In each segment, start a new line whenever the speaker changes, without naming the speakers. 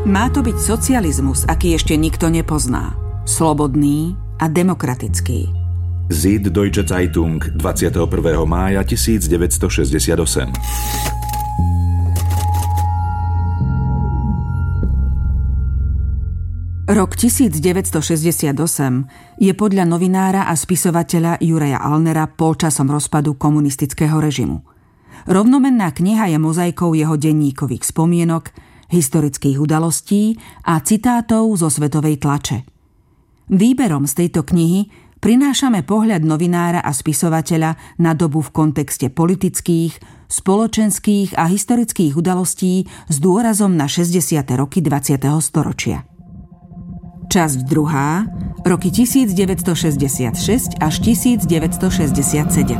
Má to byť socializmus, aký ešte nikto nepozná. Slobodný a demokratický.
Süddeutsche Zeitung 21. mája 1968.
Rok 1968 je podľa novinára a spisovateľa Juraja Allnera polčasom rozpadu komunistického režimu. Rovnomenná kniha je mozaikou jeho denníkových spomienok, historických udalostí a citátov zo svetovej tlače. Výberom z tejto knihy prinášame pohľad novinára a spisovateľa na dobu v kontexte politických, spoločenských a historických udalostí s dôrazom na 60. roky 20. storočia. Časť 2. Roky 1966 až 1967.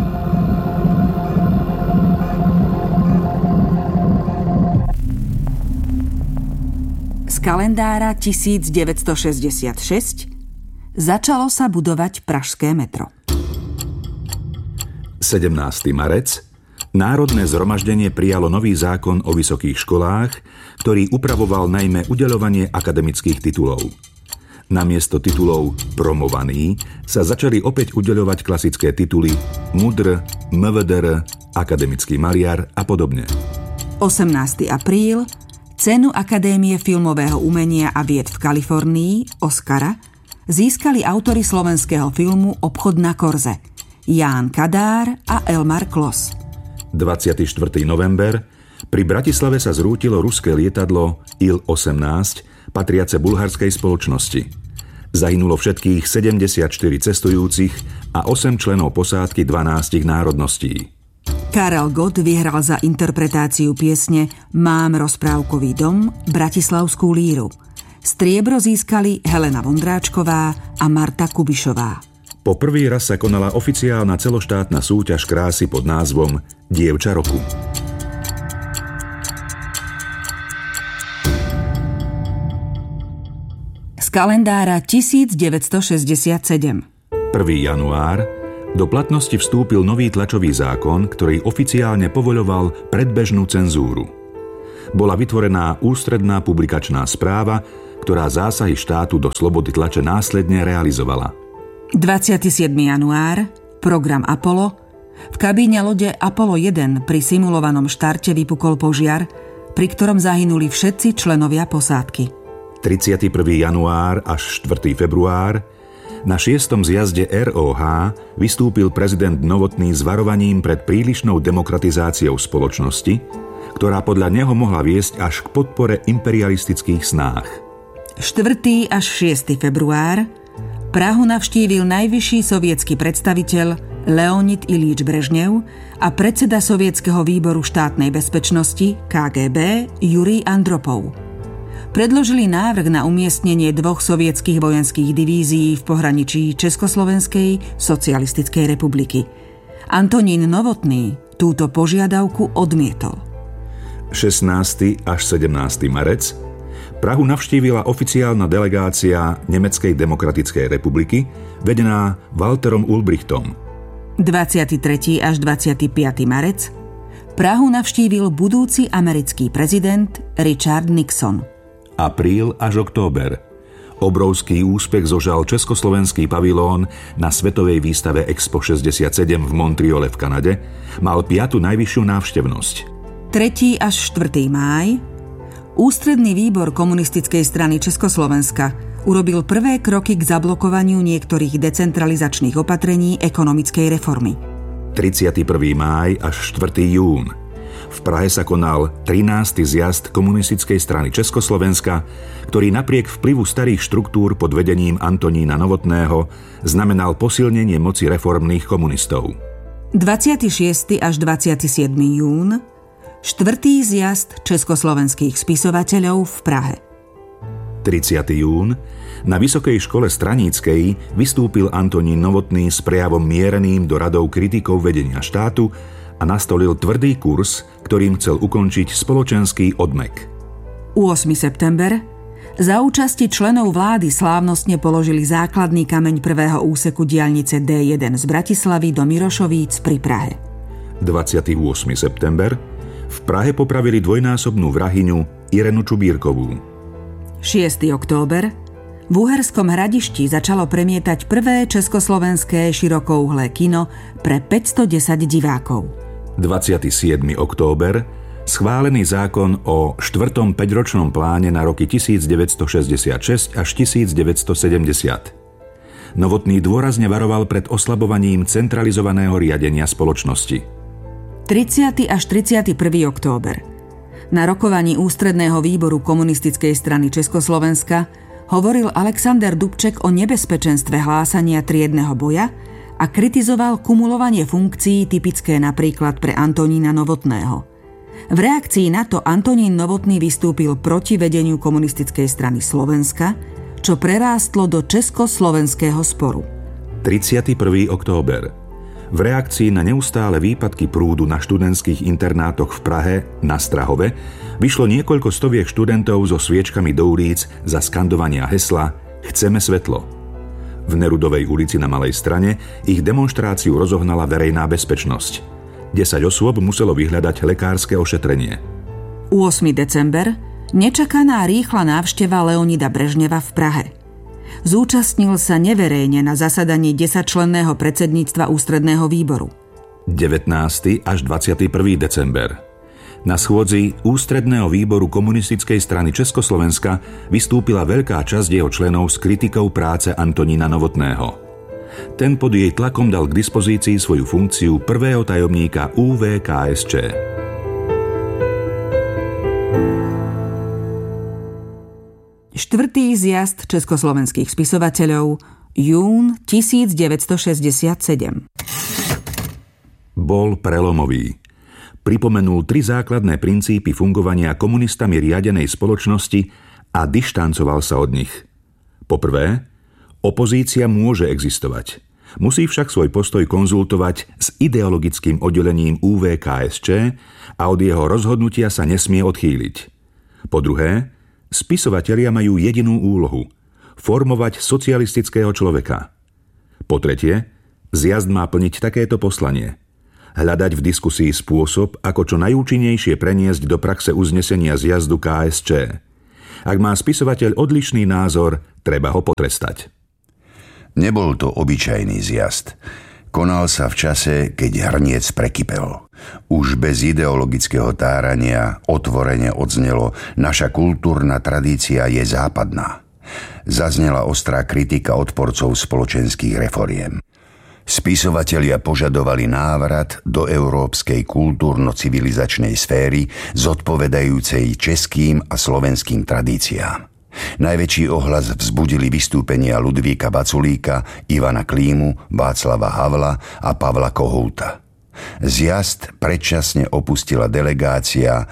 Z kalendára 1966 začalo sa budovať pražské metro.
17. marec. Národné zhromaždenie prijalo nový zákon o vysokých školách, ktorý upravoval najmä udeľovanie akademických titulov. Namiesto titulov promovaný sa začali opäť udeľovať klasické tituly MUDr, MVDR, akademický maliar a podobne.
18. apríl. Cenu Akadémie filmového umenia a vied v Kalifornii, Oscara, získali autori slovenského filmu Obchod na korze, Ján Kadár a Elmar Klos.
24. november. Pri Bratislave sa zrútilo ruské lietadlo Il-18, patriace bulharskej spoločnosti. Zahynulo všetkých 74 cestujúcich a 8 členov posádky 12 národností.
Karel Gott vyhral za interpretáciu piesne Mám rozprávkový dom Bratislavskú líru. Striebro získali Helena Vondráčková a Marta Kubišová.
Po prvý raz sa konala oficiálna celoštátna súťaž krásy pod názvom Dievča roku.
Z kalendára 1967.
1. január. Do platnosti vstúpil nový tlačový zákon, ktorý oficiálne povoľoval predbežnú cenzúru. Bola vytvorená ústredná publikačná správa, ktorá zásahy štátu do slobody tlače následne realizovala.
27. január. Program Apollo. V kabíne lode Apollo 1 pri simulovanom štarte vypukol požiar, pri ktorom zahynuli všetci členovia posádky.
31. január až 4. február. Na 6. zjazde ROH vystúpil prezident Novotný s varovaním pred prílišnou demokratizáciou spoločnosti, ktorá podľa neho mohla viesť až k podpore imperialistických snách.
4. až 6. február. Prahu navštívil najvyšší sovietský predstaviteľ Leonid Iljič Brežnev a predseda Sovietskeho výboru štátnej bezpečnosti KGB Jurij Andropov. Predložili návrh na umiestnenie 2 sovietských vojenských divízií v pohraničí Československej socialistickej republiky. Antonín Novotný túto požiadavku odmietol.
16. až 17. marec. Prahu navštívila oficiálna delegácia Nemeckej demokratickej republiky, vedená Walterom Ulbrichtom.
23. až 25. marec. Prahu navštívil budúci americký prezident Richard Nixon.
Apríl až október. Obrovský úspech zožal československý pavilón na svetovej výstave Expo 67 v Montreale v Kanade, mal 5. najvyššiu návštevnosť.
3. až 4. máj. Ústredný výbor Komunistickej strany Československa urobil prvé kroky k zablokovaniu niektorých decentralizačných opatrení ekonomickej reformy.
31. máj až 4. jún. V Prahe sa konal 13. zjazd Komunistickej strany Československa, ktorý napriek vplyvu starých štruktúr pod vedením Antonína Novotného znamenal posilnenie moci reformných komunistov.
26. až 27. jún. 4. zjazd československých spisovateľov v Prahe.
30. jún. Na Vysokej škole Straníckej vystúpil Antonín Novotný s prejavom miereným do radov kritikov vedenia štátu a nastolil tvrdý kurz, ktorým chcel ukončiť spoločenský odmek.
8. september. Za účasti členov vlády slávnostne položili základný kameň prvého úseku diaľnice D1 z Bratislavy do Mirošovíc pri Prahe.
28. september. V Prahe popravili dvojnásobnú vrahyňu Irenu Čubírkovú.
6. október. V Uherskom Hradišti začalo premietať prvé československé širokouhlé kino pre 510 divákov.
27. október. Schválený zákon o 4. 5-ročnom pláne na roky 1966 až 1970. Novotný dôrazne varoval pred oslabovaním centralizovaného riadenia spoločnosti.
30. až 31. október. Na rokovaní Ústredného výboru Komunistickej strany Československa hovoril Alexander Dubček o nebezpečenstve hlásania triedneho boja a kritizoval kumulovanie funkcií typické napríklad pre Antonína Novotného. V reakcii na to Antonín Novotný vystúpil proti vedeniu Komunistickej strany Slovenska, čo prerástlo do československého sporu.
31. október. V reakcii na neustále výpadky prúdu na študentských internátoch v Prahe na Strahove vyšlo niekoľko stoviek študentov so sviečkami do ulic za skandovania hesla Chceme svetlo. V Nerudovej ulici na Malej Strane ich demonštráciu rozohnala verejná bezpečnosť. 10 osôb muselo vyhľadať lekárske ošetrenie.
8. december. Nečakaná rýchla návšteva Leonida Brežneva v Prahe. Zúčastnil sa neverejne na zasadaní 10-členného predsedníctva Ústredného výboru.
19. až 21. december. Na schôdzi Ústredného výboru Komunistickej strany Československa vystúpila veľká časť jeho členov s kritikou práce Antonína Novotného. Ten pod jej tlakom dal k dispozícii svoju funkciu prvého tajomníka UVKSČ.
Štvrtý zjazd československých spisovateľov, jún 1967.
Bol prelomový. Pripomenul 3 základné princípy fungovania komunistami riadenej spoločnosti a dištancoval sa od nich. Poprvé, opozícia môže existovať. Musí však svoj postoj konzultovať s ideologickým oddelením UVKSČ a od jeho rozhodnutia sa nesmie odchýliť. Po druhé, spisovatelia majú jedinú úlohu – formovať socialistického človeka. Po tretie, zjazd má plniť takéto poslanie – hľadať v diskusii spôsob, ako čo najúčinnejšie preniesť do praxe uznesenia zjazdu KSČ. Ak má spisovateľ odlišný názor, treba ho potrestať.
Nebol to obyčajný zjazd. Konal sa v čase, keď hrniec prekypel. Už bez ideologického tárania otvorene odznelo: naša kultúrna tradícia je západná. Zaznela ostrá kritika odporcov spoločenských reforiem. Spisovatelia požadovali návrat do európskej kultúrno-civilizačnej sféry zodpovedajúcej českým a slovenským tradíciám. Najväčší ohlas vzbudili vystúpenia Ludvíka Vaculíka, Ivana Klímu, Václava Havla a Pavla Kohouta. Zjazd predčasne opustila delegácia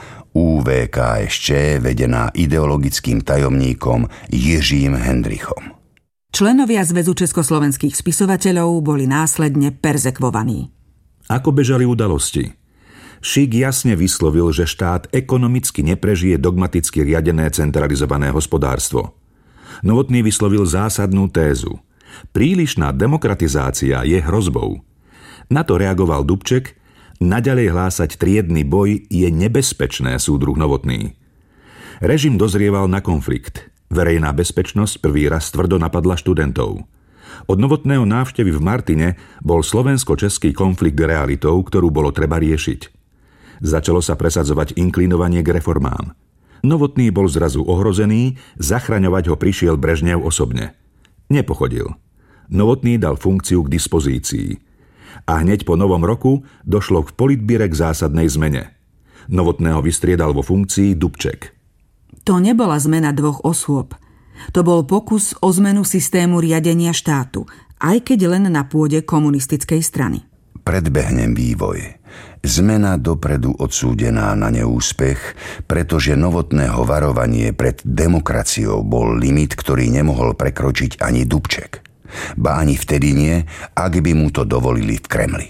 UVKSČ vedená ideologickým tajomníkom Jiřím Hendrichom.
Členovia Zväzu československých spisovateľov boli následne perzekvovaní.
Ako bežali udalosti? Šík jasne vyslovil, že štát ekonomicky neprežije dogmaticky riadené centralizované hospodárstvo. Novotný vyslovil zásadnú tézu. Prílišná demokratizácia je hrozbou. Na to reagoval Dubček: naďalej hlásať triedny boj je nebezpečné, súdruh Novotný. Režim dozrieval na konflikt. Verejná bezpečnosť prvý raz tvrdo napadla študentov. Od Novotného návštevy v Martine bol slovensko-český konflikt realitou, ktorú bolo treba riešiť. Začalo sa presadzovať inklinovanie k reformám. Novotný bol zrazu ohrozený, zachraňovať ho prišiel Brežnev osobne. Nepochodil. Novotný dal funkciu k dispozícii. A hneď po novom roku došlo v politbíre k zásadnej zmene. Novotného vystriedal vo funkcii Dubček.
To nebola zmena dvoch osôb. To bol pokus o zmenu systému riadenia štátu, aj keď len na pôde komunistickej strany.
Predbehnem vývoj. Zmena dopredu odsúdená na neúspech, pretože Novotného varovanie pred demokraciou bol limit, ktorý nemohol prekročiť ani Dubček. Ba ani vtedy nie, ak by mu to dovolili v Kremli.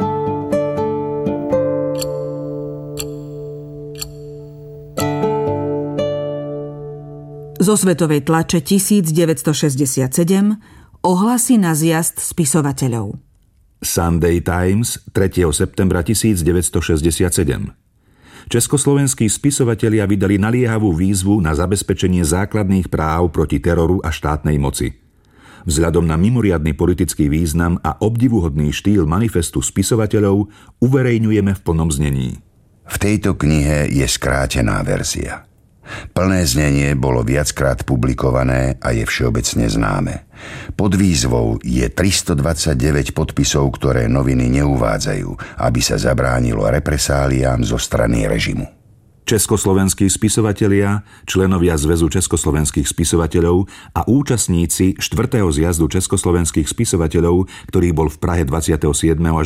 Zo svetovej tlače 1967 ohlasy na zjazd spisovateľov.
Sunday Times 3. septembra 1967. Československí spisovatelia vydali naliehavú výzvu na zabezpečenie základných práv proti teroru a štátnej moci. Vzhľadom na mimoriadny politický význam a obdivuhodný štýl manifestu spisovateľov uverejňujeme v plnom znení.
V tejto knihe je skrátená verzia. Plné znenie bolo viackrát publikované a je všeobecne známe. Pod výzvou je 329 podpisov, ktoré noviny neuvádzajú, aby sa zabránilo represáliám zo strany režimu.
Československí spisovatelia, členovia Zväzu československých spisovateľov a účastníci 4. zjazdu československých spisovateľov, ktorý bol v Prahe 27. až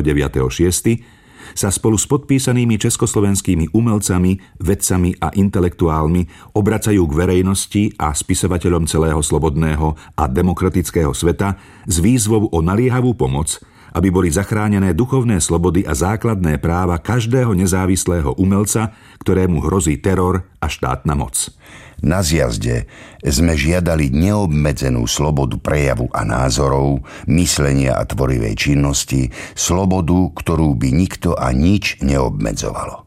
29.6., sa spolu s podpísanými československými umelcami, vedcami a intelektuálmi obracajú k verejnosti a spisovateľom celého slobodného a demokratického sveta s výzvou o naliehavú pomoc, aby boli zachránené duchovné slobody a základné práva každého nezávislého umelca, ktorému hrozí teror a štátna moc.
Na zjazde sme žiadali neobmedzenú slobodu prejavu a názorov, myslenia a tvorivej činnosti, slobodu, ktorú by nikto a nič neobmedzovalo.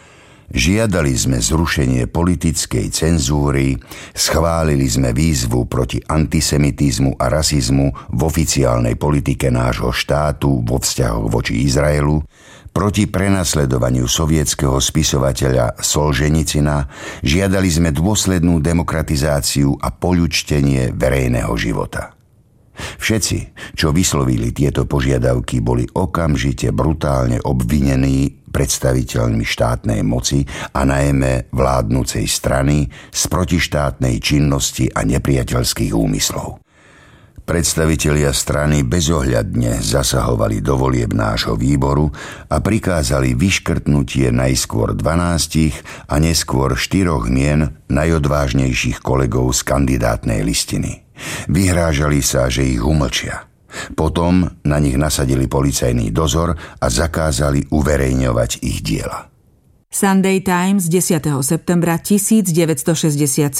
Žiadali sme zrušenie politickej cenzúry, schválili sme výzvu proti antisemitizmu a rasizmu v oficiálnej politike nášho štátu vo vzťahoch voči Izraelu, proti prenasledovaniu sovietskeho spisovateľa Solženicina, žiadali sme dôslednú demokratizáciu a poľudštenie verejného života. Všetci, čo vyslovili tieto požiadavky, boli okamžite brutálne obvinení predstaviteľmi štátnej moci a najmä vládnucej strany z protištátnej činnosti a nepriateľských úmyslov. Predstavitelia strany bezohľadne zasahovali do volieb nášho výboru a prikázali vyškrtnutie najskôr 12 a neskôr 4 mien najodvážnejších kolegov z kandidátnej listiny. Vyhrážali sa, že ich umlčia. Potom na nich nasadili policajný dozor a zakázali uverejňovať ich diela.
Sunday Times 10. septembra 1967.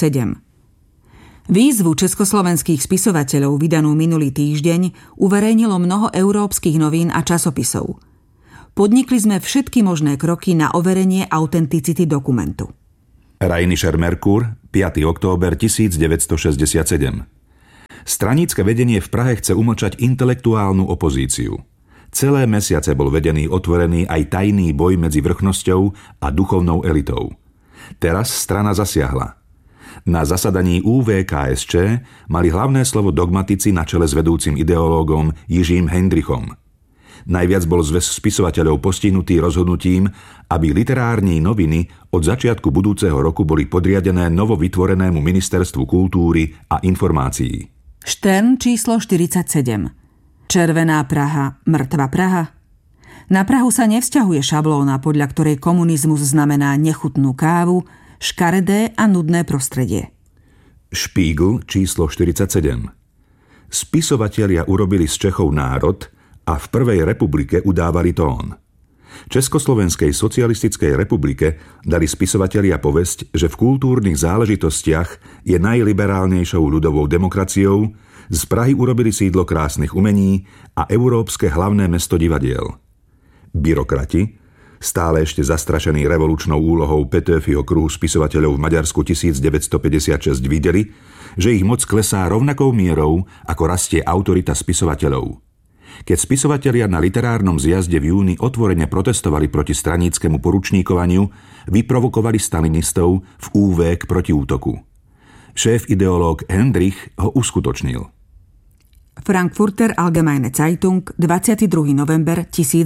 Výzvu československých spisovateľov vydanú minulý týždeň uverejnilo mnoho európskych novín a časopisov. Podnikli sme všetky možné kroky na overenie autenticity dokumentu.
Rheinischer Merkur, 5. október 1967. Stranícke vedenie v Prahe chce umlčať intelektuálnu opozíciu. Celé mesiace bol vedený otvorený aj tajný boj medzi vrchnosťou a duchovnou elitou. Teraz strana zasiahla. Na zasadaní UVKSČ mali hlavné slovo dogmatici na čele s vedúcim ideológom Jižím Hendrichom. Najviac bol zväz spisovateľov postihnutý rozhodnutím, aby literárne noviny od začiatku budúceho roku boli podriadené novovytvorenému Ministerstvu kultúry a informácií.
Štern číslo 47. Červená Praha, mŕtva Praha. Na Prahu sa nevzťahuje šablóna, podľa ktorej komunizmus znamená nechutnú kávu, škaredé a nudné prostredie.
Špígl číslo 47. Spisovatelia urobili z Čechov národ a v Prvej republike udávali tón. Československej socialistickej republike dali spisovatelia povesť, že v kultúrnych záležitostiach je najliberálnejšou ľudovou demokraciou, z Prahy urobili sídlo krásnych umení a európske hlavné mesto divadiel. Byrokrati, stále ešte zastrašený revolučnou úlohou Petőfiho kruhu spisovateľov v Maďarsku 1956 videli, že ich moc klesá rovnakou mierou, ako rastie autorita spisovateľov. Keď spisovatelia na literárnom zjazde v júni otvorene protestovali proti straníckemu poručníkovaniu, vyprovokovali stalinistov v UV k protiútoku. Šéf ideológ Hendrich ho uskutočnil.
Frankfurter Allgemeine Zeitung, 22. november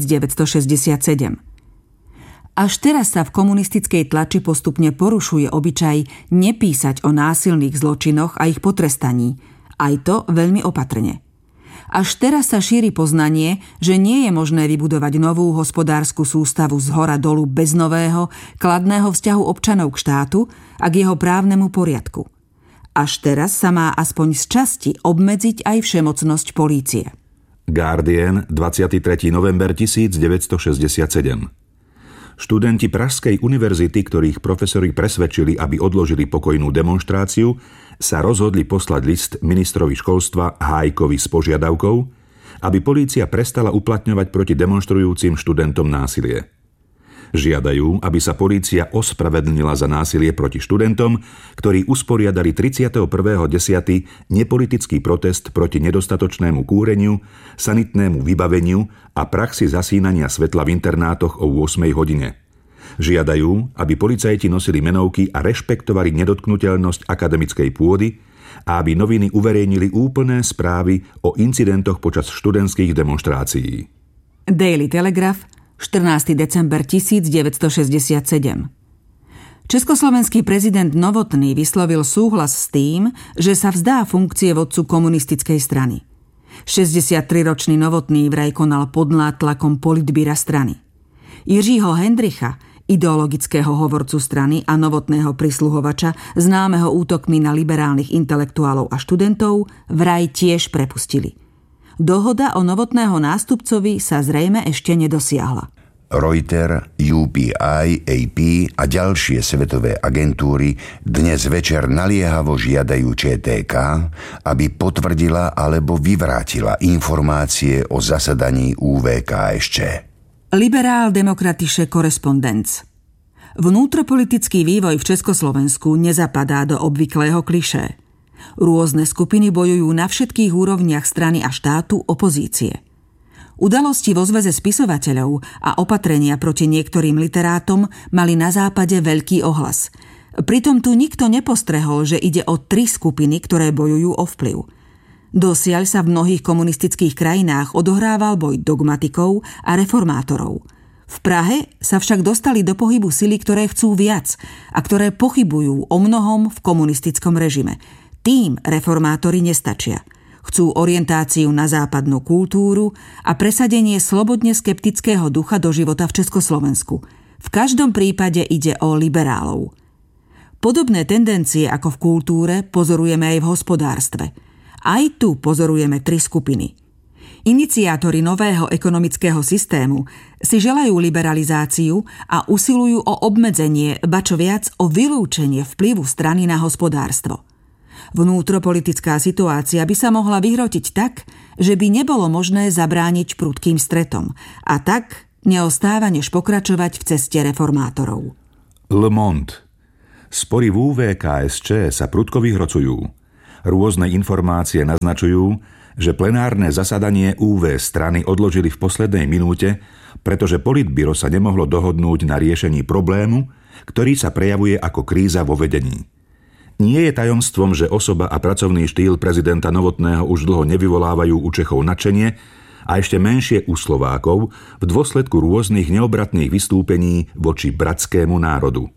1967. Až teraz sa v komunistickej tlači postupne porušuje obyčaj nepísať o násilných zločinoch a ich potrestaní, aj to veľmi opatrne. Až teraz sa šíri poznanie, že nie je možné vybudovať novú hospodársku sústavu zhora dolu bez nového, kladného vzťahu občanov k štátu a k jeho právnemu poriadku. Až teraz sa má aspoň z časti obmedziť aj všemocnosť polície.
Guardian, 23. november 1967. Študenti Pražskej univerzity, ktorých profesori presvedčili, aby odložili pokojnú demonštráciu, sa rozhodli poslať list ministrovi školstva Hájkovi s požiadavkou, aby polícia prestala uplatňovať proti demonštrujúcim študentom násilie. Žiadajú, aby sa polícia ospravedlnila za násilie proti študentom, ktorí usporiadali 31.10. nepolitický protest proti nedostatočnému kúreniu, sanitnému vybaveniu a praxi zasínania svetla v internátoch o 8 hodine. Žiadajú, aby policajti nosili menovky a rešpektovali nedotknuteľnosť akademickej pôdy a aby noviny uverejnili úplné správy o incidentoch počas študentských demonštrácií.
Daily Telegraph, 14. december 1967. Československý prezident Novotný vyslovil súhlas s tým, že sa vzdá funkcie vodcu komunistickej strany. 63-ročný Novotný vraj konal pod nátlakom politbíra strany. Jiřího Hendricha, ideologického hovorcu strany a Novotného prisluhovača, známeho útokmi na liberálnych intelektuálov a študentov, vraj tiež prepustili. Dohoda o Novotného nástupcovi sa zrejme ešte nedosiahla.
Reuters, UPI, AP a ďalšie svetové agentúry dnes večer naliehavo žiadajú ČTK, aby potvrdila alebo vyvrátila informácie o zasadaní UVKSČ.
Liberál-demokratische Korrespondenz. Vnútropolitický vývoj v Československu nezapadá do obvyklého klišé. Rôzne skupiny bojujú na všetkých úrovniach strany a štátu opozície. Udalosti vo zväze spisovateľov a opatrenia proti niektorým literátom mali na západe veľký ohlas. Pritom tu nikto nepostrehol, že ide o 3 skupiny, ktoré bojujú o vplyv. Dosiaľ sa v mnohých komunistických krajinách odohrával boj dogmatikov a reformátorov. V Prahe sa však dostali do pohybu sily, ktoré chcú viac a ktoré pochybujú o mnohom v komunistickom režime. Tým reformátori nestačia. Chcú orientáciu na západnú kultúru a presadenie slobodne skeptického ducha do života v Československu. V každom prípade ide o liberálov. Podobné tendencie ako v kultúre pozorujeme aj v hospodárstve. Aj tu pozorujeme 3 skupiny. Iniciátori nového ekonomického systému si želajú liberalizáciu a usilujú o obmedzenie, ba čo viac o vylúčenie vplyvu strany na hospodárstvo. Vnútropolitická situácia by sa mohla vyhrotiť tak, že by nebolo možné zabrániť prudkým stretom a tak neostáva než pokračovať v ceste reformátorov.
Le Monde. Spory v UVKSČ sa prudko vyhrocujú. Rôzne informácie naznačujú, že plenárne zasadanie UV strany odložili v poslednej minúte, pretože politbíro sa nemohlo dohodnúť na riešení problému, ktorý sa prejavuje ako kríza vo vedení. Nie je tajomstvom, že osoba a pracovný štýl prezidenta Novotného už dlho nevyvolávajú u Čechov nadšenie a ešte menšie u Slovákov v dôsledku rôznych neobratných vystúpení voči bratskému národu.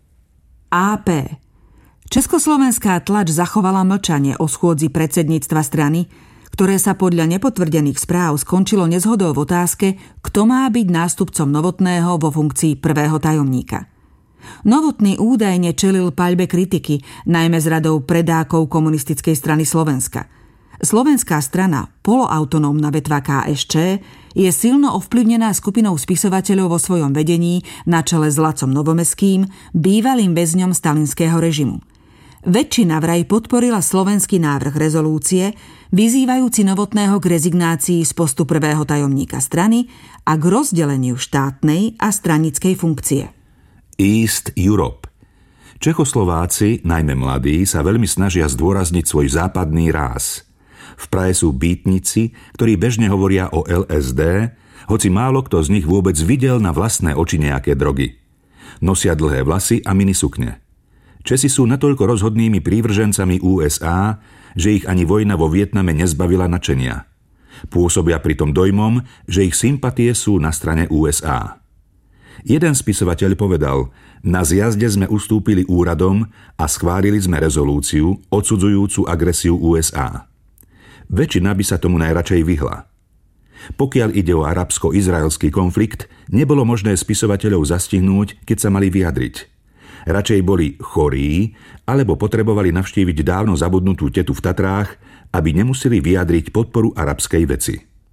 AP. Československá tlač zachovala mlčanie o schôdzi predsedníctva strany, ktoré sa podľa nepotvrdených správ skončilo nezhodou v otázke, kto má byť nástupcom Novotného vo funkcii prvého tajomníka. Novotný údajne čelil paľbe kritiky, najmä z radou predákov komunistickej strany Slovenska. Slovenská strana, poloautonómna vetva KSČ, je silno ovplyvnená skupinou spisovateľov vo svojom vedení na čele s Lacom Novomeským, bývalým väzňom stalinského režimu. Väčšina vraj podporila slovenský návrh rezolúcie, vyzývajúci Novotného k rezignácii z postu prvého tajomníka strany a k rozdeleniu štátnej a stranickej funkcie.
East Europe. Čechoslováci, najmä mladí, sa veľmi snažia zdôrazniť svoj západný ráz. V Prahe sú býtnici, ktorí bežne hovoria o LSD, hoci málo kto z nich vôbec videl na vlastné oči nejaké drogy. Nosia dlhé vlasy a minisukne. Česi sú natoľko rozhodnými prívržencami USA, že ich ani vojna vo Vietname nezbavila nadšenia. Pôsobia pritom dojmom, že ich sympatie sú na strane USA. Jeden spisovateľ povedal, na zjazde sme ustúpili úradom a schválili sme rezolúciu odsudzujúcu agresiu USA. Väčšina by sa tomu najradšej vyhla. Pokiaľ ide o arabsko-izraelský konflikt, nebolo možné spisovateľov zastihnúť, keď sa mali vyjadriť. Radšej boli chorí, alebo potrebovali navštíviť dávno zabudnutú tetu v Tatrách, aby nemuseli vyjadriť podporu arabskej veci.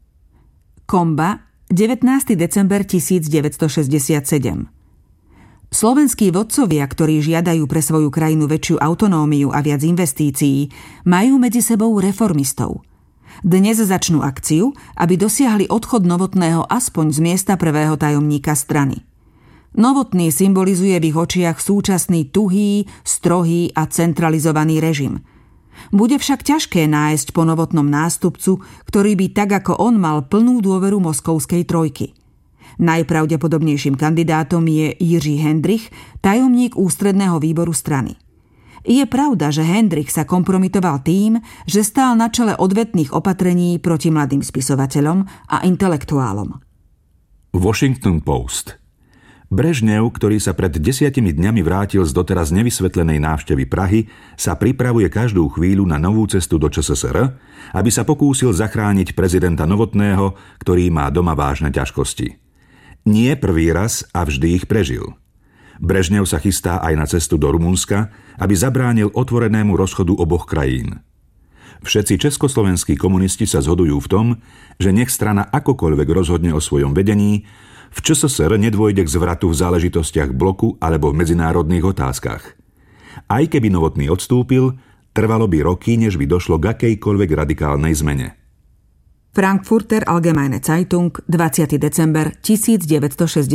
Komba, 19. december 1967. Slovenskí vodcovia, ktorí žiadajú pre svoju krajinu väčšiu autonómiu a viac investícií, majú medzi sebou reformistov. Dnes začnú akciu, aby dosiahli odchod Novotného aspoň z miesta prvého tajomníka strany. Novotný symbolizuje v ich očiach súčasný tuhý, strohý a centralizovaný režim. Bude však ťažké nájsť po Novotnom nástupcu, ktorý by tak ako on mal plnú dôveru moskovskej trojky. Najpravdepodobnejším kandidátom je Jiří Hendrich, tajomník ústredného výboru strany. Je pravda, že Hendrich sa kompromitoval tým, že stál na čele odvetných opatrení proti mladým spisovateľom a intelektuálom.
Washington Post. Brežnev, ktorý sa pred 10 dňami vrátil z doteraz nevysvetlenej návštevy Prahy, sa pripravuje každú chvíľu na novú cestu do ČSSR, aby sa pokúsil zachrániť prezidenta Novotného, ktorý má doma vážne ťažkosti. Nie prvý raz a vždy ich prežil. Brežnev sa chystá aj na cestu do Rumunska, aby zabránil otvorenému rozchodu oboch krajín. Všetci československí komunisti sa zhodujú v tom, že nech strana akokoľvek rozhodne o svojom vedení, v ČSSR nedôjde k zvratu v záležitostiach bloku alebo v medzinárodných otázkach. Aj keby Novotný odstúpil, trvalo by roky, než by došlo k akejkoľvek radikálnej zmene.
Frankfurter Allgemeine Zeitung, 20. december 1967.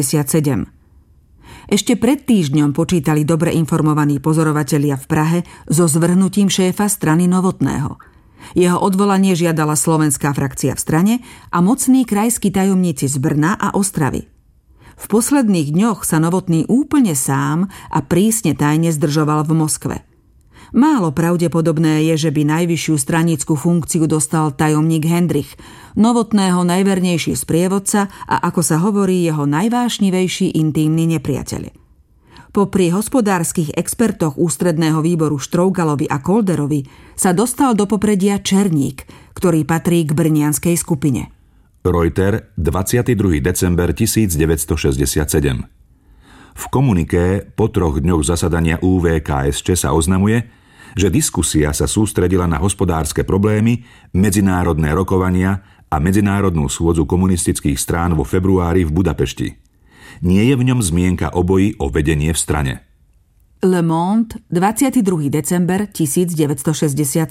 Ešte pred týždňom počítali dobre informovaní pozorovatelia v Prahe so zvrhnutím šéfa strany Novotného. Jeho odvolanie žiadala slovenská frakcia v strane a mocní krajskí tajomníci z Brna a Ostravy. V posledných dňoch sa Novotný úplne sám a prísne tajne zdržoval v Moskve. Málo pravdepodobné je, že by najvyššiu stranickú funkciu dostal tajomník Hendrich, Novotného najvernejší sprievodca a ako sa hovorí jeho najvášnivejší intímny nepriateľ. Popri hospodárskych expertoch ústredného výboru Štrougálovi a Kolderovi sa dostal do popredia Černík, ktorý patrí k brnianskej skupine.
Reuter, 22. december 1967. V komuniké po 3 dňoch zasadania UVKSČ sa oznamuje, že diskusia sa sústredila na hospodárske problémy, medzinárodné rokovania a medzinárodnú schôdzu komunistických strán vo februári v Budapešti. Nie je v ňom zmienka o boji o vedenie v strane.
Le Monde, 22. december 1967.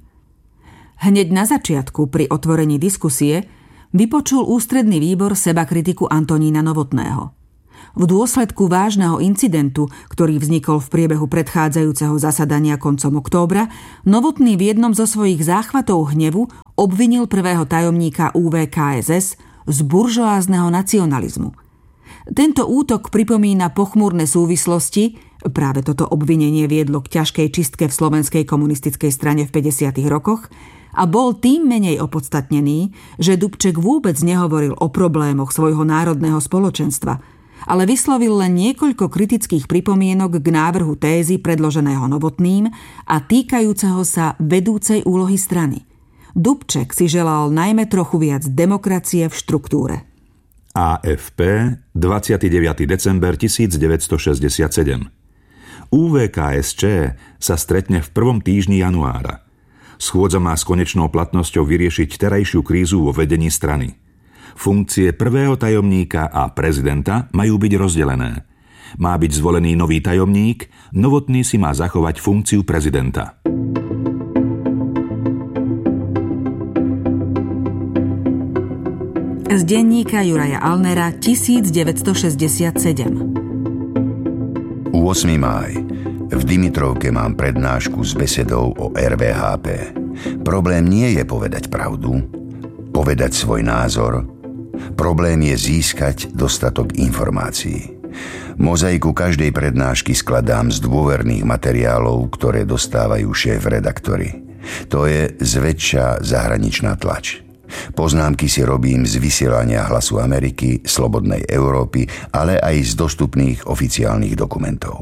Hneď na začiatku pri otvorení diskusie vypočul ústredný výbor sebakritiku Antonína Novotného. V dôsledku vážneho incidentu, ktorý vznikol v priebehu predchádzajúceho zasadania koncom októbra, Novotný v jednom zo svojich záchvatov hnevu obvinil prvého tajomníka UVKSS z buržoázneho nacionalizmu. Tento útok pripomína pochmúrne súvislosti, práve toto obvinenie viedlo k ťažkej čistke v slovenskej komunistickej strane v 50. rokoch a bol tým menej opodstatnený, že Dubček vôbec nehovoril o problémoch svojho národného spoločenstva, ale vyslovil len niekoľko kritických pripomienok k návrhu tézy predloženého Novotným a týkajúceho sa vedúcej úlohy strany. Dubček si želal najmä trochu viac demokracie v štruktúre.
AFP, 29. december 1967. UVKSČ sa stretne v prvom týždni januára. Schôdza má s konečnou platnosťou vyriešiť terajšiu krízu vo vedení strany. Funkcie prvého tajomníka a prezidenta majú byť rozdelené. Má byť zvolený nový tajomník, Novotný si má zachovať funkciu prezidenta.
Z denníka Juraja Alnera 1967.
8. máj. V Dimitrovke mám prednášku s besedou o RVHP. Problém nie je povedať pravdu, povedať svoj názor. Problém je získať dostatok informácií. Mozaiku každej prednášky skladám z dôverných materiálov, ktoré dostávajú šéf-redaktori. To je zväčša zahraničná tlač. Poznámky si robím z vysielania Hlasu Ameriky, Slobodnej Európy, ale aj z dostupných oficiálnych dokumentov.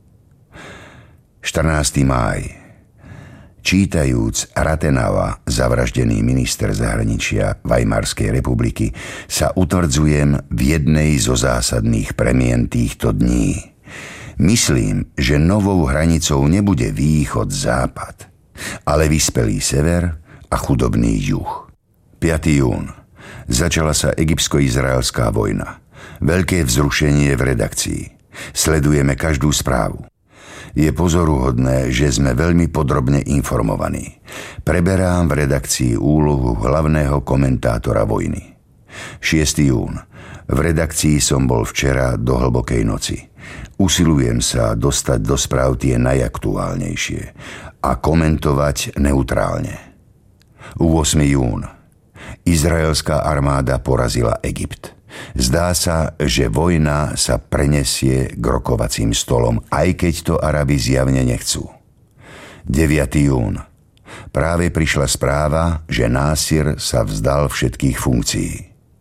14. máj. Čítajúc Rathenauer, zavraždený minister zahraničia Weimarskej republiky, sa utvrdzujem v jednej zo zásadných premien týchto dní. Myslím, že novou hranicou nebude východ-západ, ale vyspelý sever a chudobný juh. 5. jún. Začala sa egyptsko-izraelská vojna. Veľké vzrušenie v redakcii. Sledujeme každú správu. Je pozoruhodné, že sme veľmi podrobne informovaní. Preberám v redakcii úlohu hlavného komentátora vojny. 6. jún. V redakcii som bol včera do hlbokej noci. Usilujem sa dostať do správ tie najaktuálnejšie a komentovať neutrálne. 8. jún. Izraelská armáda porazila Egypt. Zdá sa, že vojna sa prenesie k rokovacím stolom, aj keď to Arabi zjavne nechcú. 9. jún. Práve prišla správa, že Násir sa vzdal všetkých funkcií.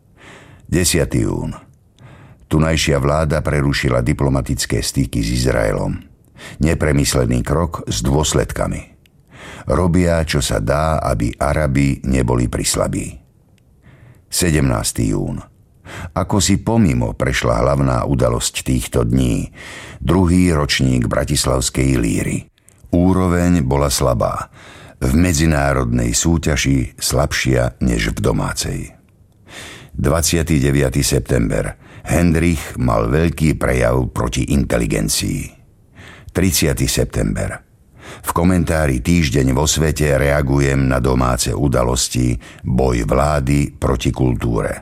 10. jún. Tunajšia vláda prerušila diplomatické styky s Izraelom. Nepremyslený krok s dôsledkami. Robia, čo sa dá, aby Arabi neboli prislabí. 17. jún. Ako si pomimo prešla hlavná udalosť týchto dní, druhý ročník bratislavskej líry. Úroveň bola slabá, v medzinárodnej súťaži slabšia než v domácej. 29. september. Hendrich mal veľký prejav proti inteligencii. 30. september. V komentári Týždeň vo svete reagujem na domáce udalosti, boj vlády proti kultúre.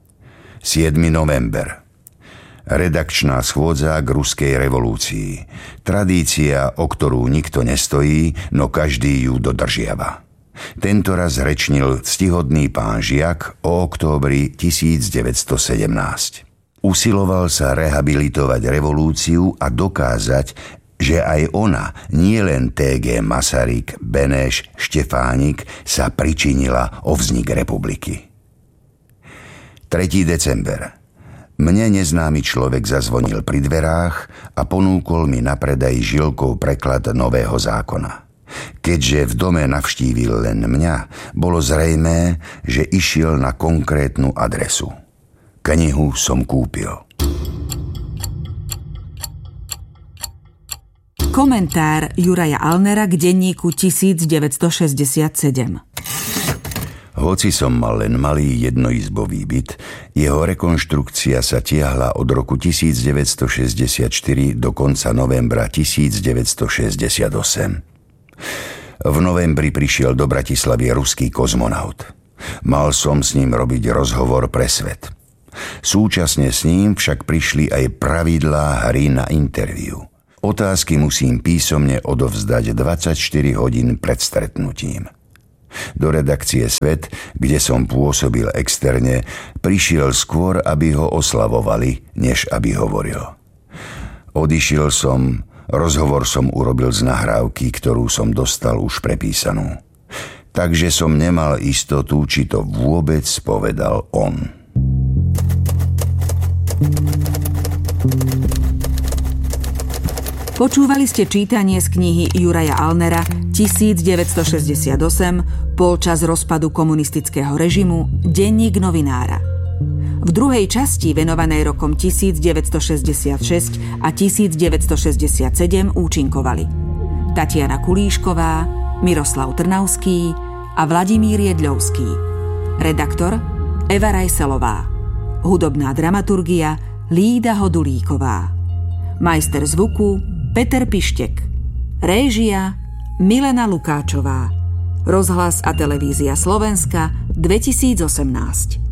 7. november. Redakčná schôdza k ruskej revolúcii. Tradícia, o ktorú nikto nestojí, no každý ju dodržiava. Tentoraz rečnil ctihodný pán Žiak o októbri 1917. Usiloval sa rehabilitovať revolúciu a dokázať, že aj ona, nielen T.G. Masaryk, Beneš, Štefánik, sa pričinila o vznik republiky. 3. december. Mne neznámy človek zazvonil pri dverách a ponúkol mi na predaj žilkou preklad Nového zákona. Keďže v dome navštívil len mňa, bolo zrejmé, že išiel na konkrétnu adresu. Knihu som kúpil.
Komentár Juraja Alnera k denníku 1967.
Hoci som mal len malý jednoizbový byt, jeho rekonštrukcia sa tiahla od roku 1964 do konca novembra 1968. V novembri prišiel do Bratislavy ruský kozmonaut. Mal som s ním robiť rozhovor pre svet. Súčasne s ním však prišli aj pravidlá hry na interviu. Otázky musím písomne odovzdať 24 hodín pred stretnutím. Do redakcie Svet, kde som pôsobil externe, prišiel skôr, aby ho oslavovali, než aby hovoril. Odišiel som, rozhovor som urobil z nahrávky, ktorú som dostal už prepísanú. Takže som nemal istotu, či to vôbec povedal on.
Počúvali ste čítanie z knihy Juraja Alnera 1968, polčas rozpadu komunistického režimu, denník novinára. V druhej časti, venovanej rokom 1966 a 1967, účinkovali Tatiana Kulíšková, Miroslav Trnavský a Vladimír Jedľovský. Redaktor Eva Rajselová. Hudobná dramaturgia Lída Hodulíková. Majster zvuku Peter Pištek. Réžia Milena Lukáčová. Rozhlas a televízia Slovenska 2018.